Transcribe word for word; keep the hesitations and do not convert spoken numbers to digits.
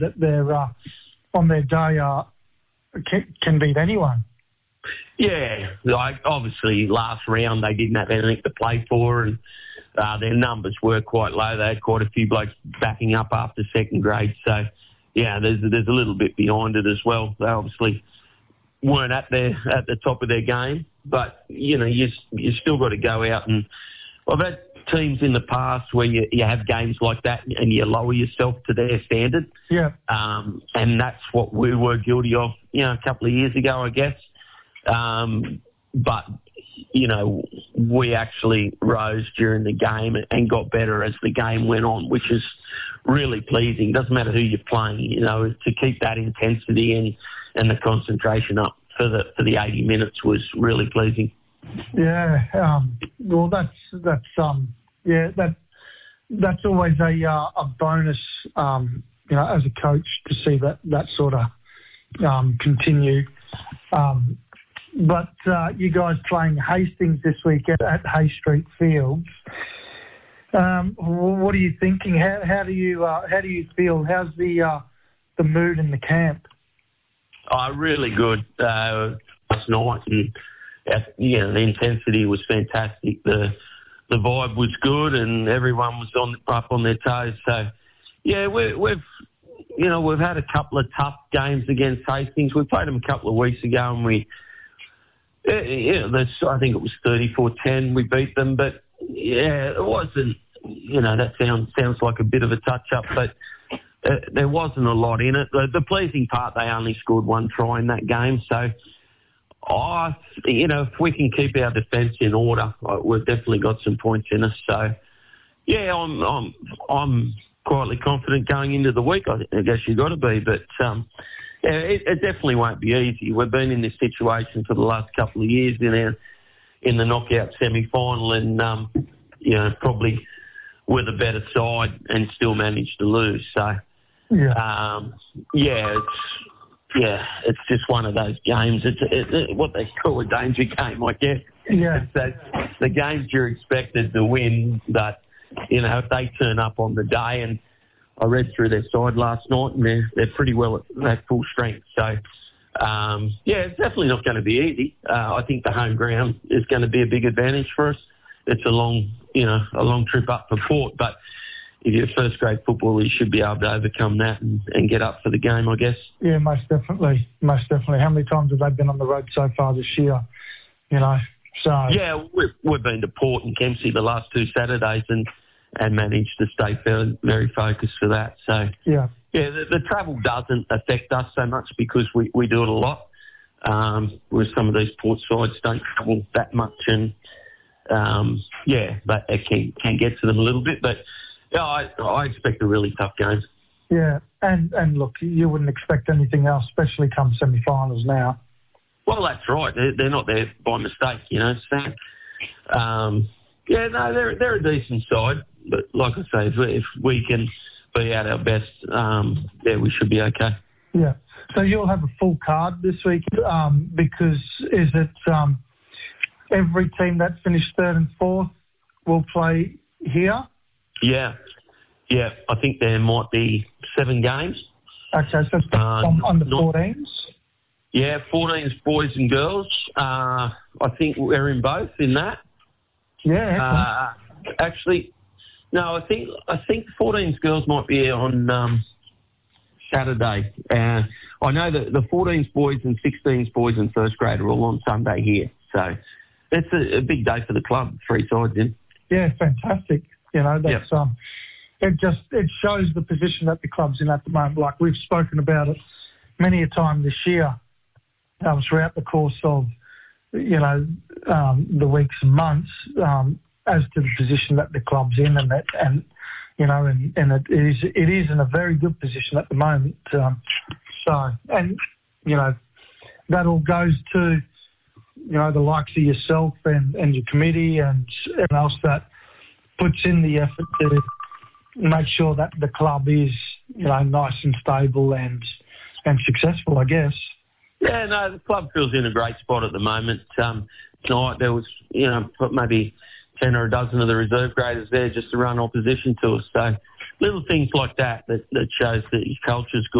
that they're uh, on their day uh, can, can beat anyone. Yeah, like obviously last round they didn't have anything to play for, and uh, their numbers were quite low. They had quite a few blokes backing up after second grade, so yeah, there's there's a little bit behind it as well. They obviously weren't at their at the top of their game, but you know you you still got to go out, and I've had teams in the past where you, you have games like that and you lower yourself to their standard. Yeah, um, and that's what we were guilty of, you know, a couple of years ago, I guess. Um, but, you know, we actually rose during the game and got better as the game went on, which is really pleasing. Doesn't matter who you're playing, you know, to keep that intensity and, and the concentration up for the for the eighty minutes was really pleasing. Yeah, um, well, that's that's um, yeah, that that's always a uh, a bonus, um, you know, as a coach to see that that sort of um, continue. Um, But uh, you guys playing Hastings this week at, at Hay Street Fields. Um, what are you thinking? How, how do you uh, how do you feel? How's the uh, the mood in the camp? Oh, really good uh, last night, and uh, yeah, the intensity was fantastic. The the vibe was good, and everyone was on up on their toes. So yeah, we, we've you know we've had a couple of tough games against Hastings. We played them a couple of weeks ago, and we. Yeah, that's, I think it was thirty-four ten we beat them, but yeah, it wasn't, you know, that sounds sounds like a bit of a touch-up, but uh, there wasn't a lot in it. The, the pleasing part, they only scored one try in that game, so, oh, you know, if we can keep our defence in order, we've definitely got some points in us, so, yeah, I'm I'm, I'm quietly confident going into the week. I guess you've got to be, but... Um, Yeah, it, it definitely won't be easy. We've been in this situation for the last couple of years in our, in the knockout semi-final, and um, you know probably we're the better side and still managed to lose. So yeah, um, yeah, it's yeah, it's just one of those games. It's it, it, what they call a danger game, I guess. Yeah, so the games you're expected to win, but you know if they turn up on the day and I read through their side last night, and they're, they're pretty well at, at full strength. So, um, yeah, it's definitely not going to be easy. Uh, I think the home ground is going to be a big advantage for us. It's a long, you know, a long trip up for Port, but if you're first grade football, you should be able to overcome that and, and get up for the game, I guess. Yeah, most definitely, most definitely. How many times have they been on the road so far this year? You know, so yeah, we've, we've been to Port and Kempsey the last two Saturdays, and. and managed to stay very, very focused for that. So, yeah, yeah, the, the travel doesn't affect us so much because we, we do it a lot. Um, whereas some of these Port sides don't travel that much, and um, yeah, but it can can get to them a little bit. But yeah, I, I expect a really tough game. Yeah, and and look, you wouldn't expect anything else, especially come semi-finals now. Well, that's right. They're, they're not there by mistake, you know. So, um, yeah, no, they're they're a decent side. But like I say, if we, if we can be at our best, um, yeah, we should be okay. Yeah. So you'll have a full card this week um, because is it um, every team that finished third and fourth will play here? Yeah. Yeah. I think there might be seven games. Okay, so it's uh, on, on the fourteens? Yeah, fourteens, boys and girls. Uh, I think we're in both in that. Yeah. Uh, actually... No, I think I think fourteens girls might be on um, Saturday. Uh, I know that the fourteens boys and sixteens boys and first grade are all on Sunday here. So it's a, a big day for the club, three sides in. Yeah, fantastic. You know, that's yep. um, it just it shows the position that the club's in at the moment. Like we've spoken about it many a time this year, um, throughout the course of you know um, the weeks and months. Um, as to the position that the club's in, and that, and you know, and, and it is it is in a very good position at the moment. Um, so, and you know, that all goes to you know the likes of yourself and, and your committee and everyone else that puts in the effort to make sure that the club is you know nice and stable and and successful, I guess. Yeah, no, the club feels in a great spot at the moment. Um, tonight there was you know maybe ten or a dozen of the reserve graders there just to run opposition to us. So little things like that that, that shows that his culture's good.